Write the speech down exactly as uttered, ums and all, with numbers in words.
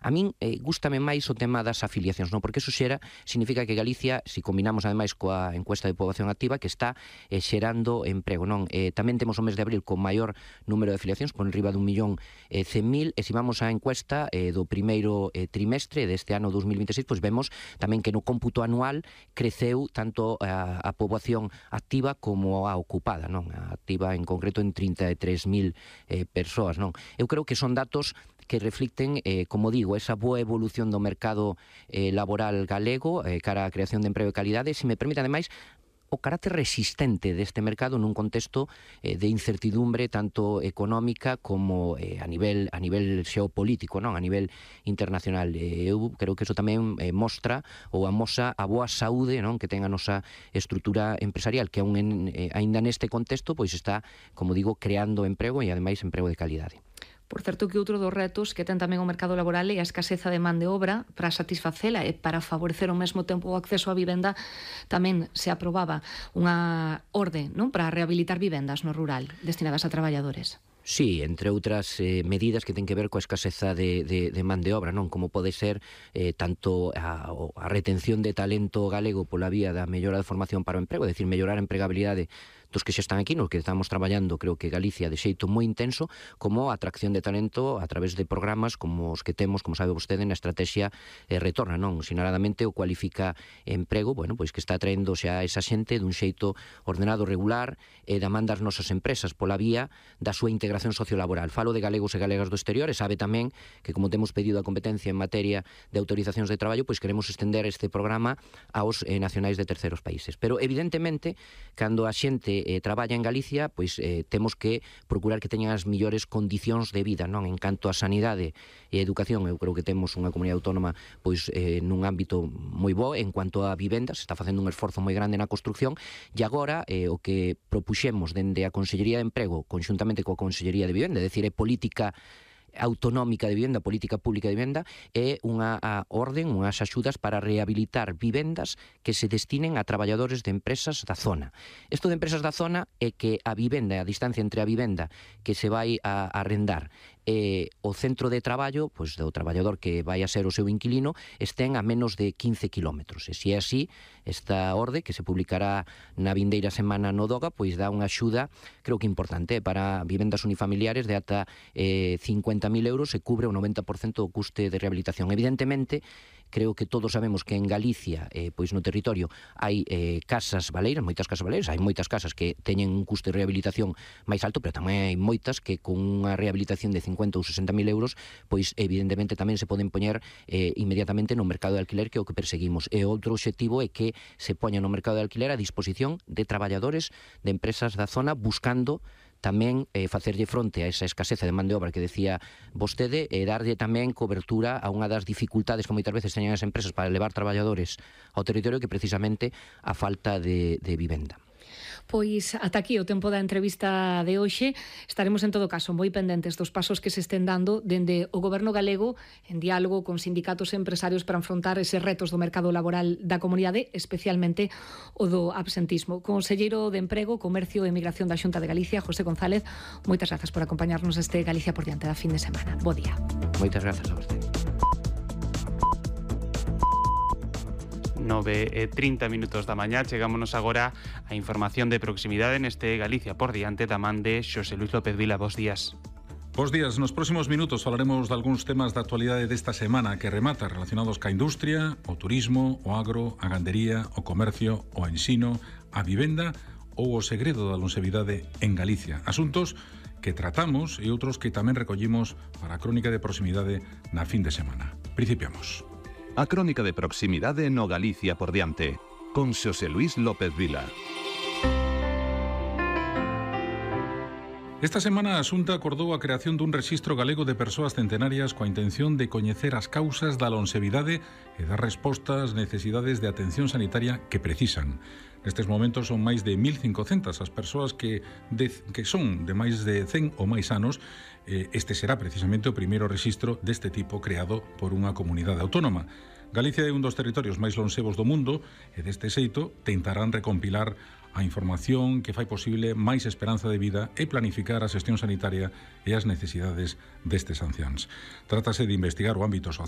A min eh, gústame máis o tema das afiliacións, non? Porque eso xera, significa que Galicia, se combinamos ademais coa encuesta de poboación activa, que está eh, xerando emprego, non? Eh, tamén temos o mes de abril con maior número de afiliacións, con riba dun millón eh, cen mil, e se vamos á encuesta eh, do primeiro eh, trimestre deste ano dos mil vinte e seis, pois vemos tamén que no cómputo anual creceu tanto a, a poboación activa como a ocupada, non? A activa en concreto en trinta e tres mil eh, persoas, non? Eu creo que son datos que reflicten, eh, como digo, esa boa evolución do mercado eh, laboral galego eh, cara á creación de emprego de calidade. Se me permite, ademais, o carácter resistente deste mercado nun contexto eh, de incertidumbre tanto económica como eh, a nivel a nivel xeopolítico, non? A nivel internacional. Eh, eu creo que eso tamén eh, mostra ou amosa a boa saúde, non? Que ten a nosa estrutura empresarial, que aún en, eh, aínda neste contexto pois está, como digo, creando emprego e ademais emprego de calidade. Por certo que outro dos retos que ten tamén o mercado laboral é a escaseza de man de obra. Para satisfacela e para favorecer ao mesmo tempo o acceso á vivenda, tamén se aprobaba unha orde, non, para rehabilitar vivendas no rural destinadas a traballadores. Sí, entre outras eh, medidas que ten que ver coa escaseza de, de, de man de obra, non? Como pode ser eh, tanto a, a retención de talento galego pola vía da mellora de formación para o emprego, é dicir, mellorar a empregabilidade dos que xa están aquí, nos que estamos traballando, creo que Galicia, de xeito moi intenso, como a atracción de talento a través de programas como os que temos, como sabe vostede, na estrategia eh, Retorna, non? Sinaladamente o Cualifica Emprego, bueno, pois que está traendo xa esa xente dun xeito ordenado, regular, e da man das nosas empresas pola vía da súa integración sociolaboral. Falo de galegos e galegas do exterior, e sabe tamén que, como temos pedido a competencia en materia de autorizacións de traballo, pois queremos estender este programa aos eh, nacionais de terceros países. Pero, evidentemente, cando a xente eh, traballa en Galicia, pois eh, temos que procurar que teñan as millores condicións de vida, non? En canto a sanidade e educación, eu creo que temos unha comunidade autónoma pois eh, nun ámbito moi bo. En cuanto a vivendas, se está facendo un esforzo moi grande na construcción, e agora eh, o que propuxemos dende a Consellería de Emprego conxuntamente coa Consellería de Vivenda, é dicir, é política autonómica de vivenda, política pública de vivenda, é unha a orden, unhas axudas para rehabilitar vivendas que se destinen a traballadores de empresas da zona. Isto de empresas da zona é que a vivenda, a distancia entre a vivenda que se vai a arrendar e o centro de traballo, pois do traballador que vai a ser o seu inquilino, estén a menos de quince kilómetros. E se é así, esta orde, que se publicará na vindeira semana no DOGA, pois dá unha axuda, creo que importante, para vivendas unifamiliares de ata eh, cincuenta mil euros, e cubre o noventa por cento do custe de rehabilitación. Evidentemente, creo que todos sabemos que en Galicia, eh, pois no territorio, hai eh, casas baleiras, moitas casas baleiras, hai moitas casas que teñen un custe de rehabilitación máis alto, pero tamén hai moitas que con unha rehabilitación de cincuenta ou sesenta mil euros, pois evidentemente tamén se poden poñer eh, inmediatamente no mercado de alquiler, que é o que perseguimos. E outro obxectivo é que se poña no mercado de alquiler a disposición de traballadores de empresas da zona, buscando tamén eh, facerlle fronte a esa escaseza de man de obra que decía vostede, e darlle tamén cobertura a unha das dificultades que moitas veces teñen as empresas para levar traballadores ao territorio, que precisamente a falta de, de vivenda. Pois ata aquí o tempo da entrevista de hoxe. Estaremos en todo caso moi pendentes dos pasos que se estén dando dende o Goberno galego en diálogo con sindicatos e empresarios para afrontar eses retos do mercado laboral da comunidade, especialmente o do absentismo. Conselleiro de Emprego, Comercio e Emigración da Xunta de Galicia, José González, moitas grazas por acompañarnos este Galicia por diante da fin de semana. Bo día. Moitas grazas a vostede. nove e trinta minutos da mañá. Chegámonos agora a información de proximidade neste Galicia por diante da man de Xosé Luis López Vila. Bos días. Bos días. Nos próximos minutos falaremos de algúns temas da actualidade desta semana que remata, relacionados ca industria, o turismo, o agro, a gandería, o comercio, o ensino, a vivenda ou o segredo da longevidade en Galicia. Asuntos que tratamos e outros que tamén recollimos para a crónica de proximidade na fin de semana. Principiamos. A crónica de proximidade no Galicia por diante, con Xosé Luis López Vila. Esta semana a Xunta acordou a creación dun rexistro galego de persoas centenarias coa intención de coñecer as causas da longevidade e dar resposta ás necesidades de atención sanitaria que precisan. Nestes momentos son máis de mil cincocentas as persoas que, de, que son de máis de cen ou máis anos. Este será precisamente o primeiro rexistro deste tipo creado por unha comunidade autónoma. Galicia é un dos territorios máis longevos do mundo e deste xeito tentarán recompilar a información que fai posible máis esperanza de vida e planificar a xestión sanitaria e as necesidades destes anciáns. Trátase de investigar o ámbito social